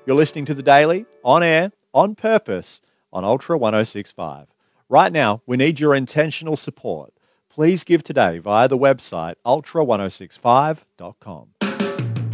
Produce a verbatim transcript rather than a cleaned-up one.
You're listening to The Daily, on air, on purpose, on Ultra one oh six point five. Right now, we need your intentional support. Please give today via the website ultra ten sixty-five dot com.